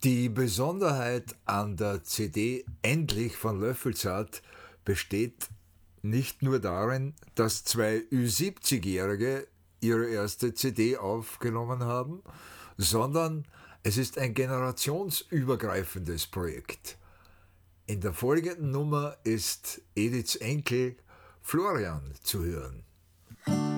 Die Besonderheit an der CD Endlich von Löffelzart besteht nicht nur darin, dass zwei Ü70-Jährige ihre erste CD aufgenommen haben, sondern es ist ein generationsübergreifendes Projekt. In der folgenden Nummer ist Ediths Enkel Florian zu hören.